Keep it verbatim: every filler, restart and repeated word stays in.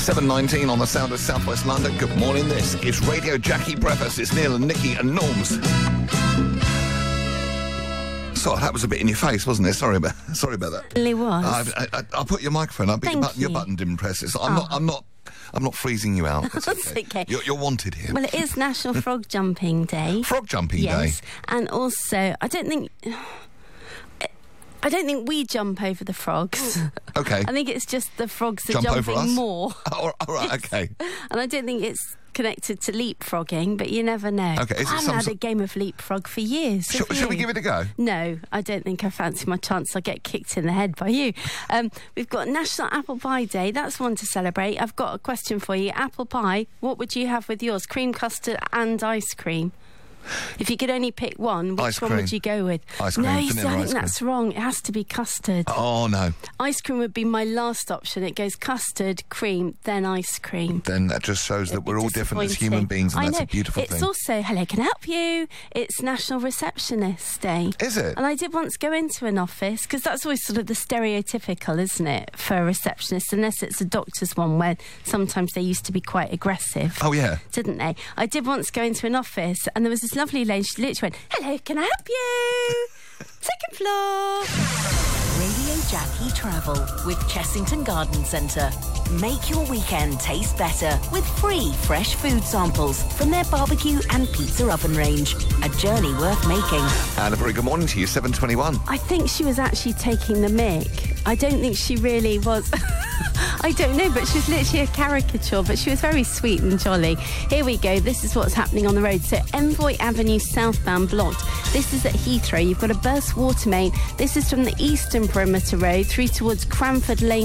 seven nineteen on the Sound of South West London. Good morning, this is Radio Jackie Breakfast. It's Neil and Nikki and Norms. Sorry, that was a bit in your face, wasn't it? Sorry about, sorry about that. It really was. I, I, I'll put your microphone up, but your Thank button, your you. button didn't press it. So I'm Oh. not, I'm not, I'm not freezing you out. It's That's okay. You're, you're wanted here. Well, it is National Frog Jumping Day. Frog Jumping Yes, Day. and also, I don't think... I don't think we jump over the frogs. Okay. I think it's just the frogs are Jump over jumping us? more. Oh, all right, okay. And I don't think it's connected to leapfrogging, but you never know. Okay, is it I haven't some had sort- a game of leapfrog for years. Shall, have shall we you? give it a go? No, I don't think I fancy my chance. I'll get kicked in the head by you. Um, we've got National Apple Pie Day. That's one to celebrate. I've got a question for you. Apple pie, what would you have with yours? Cream, custard and ice cream? If you could only pick one, which Ice one cream. would you go with? Ice cream, No, you see, vanilla I think ice cream. that's wrong. It has to be custard. Oh, no. Ice cream would be my last option. It goes custard, cream, then ice cream. Then that just shows that It'd be we're all different as disappointing. human beings, and I that's know. a beautiful it's thing. also, hello, can I help you? It's National Receptionist Day. Is it? And I did once go into an office, because that's always sort of the stereotypical, isn't it, for a receptionist, unless it's a doctor's one, where sometimes they used to be quite aggressive. Oh, yeah. Didn't they? I did once go into an office, and there was this lovely lady, she literally went, hello, can I help you? Second floor. Radio Jackie Travel with Chessington Garden Centre. Make your weekend taste better with free fresh food samples from their barbecue and pizza oven range. A journey worth making. And a very good morning to you, seven twenty-one. I think she was actually taking the mick. I don't think she really was. I don't know, but she was literally a caricature, but she was very sweet and jolly. Here we go. This is what's happening on the road. So Envoy Avenue southbound blocked. This is at Heathrow. You've got a burst water main. This is from the Eastern Perimeter Road through towards Cranford Lane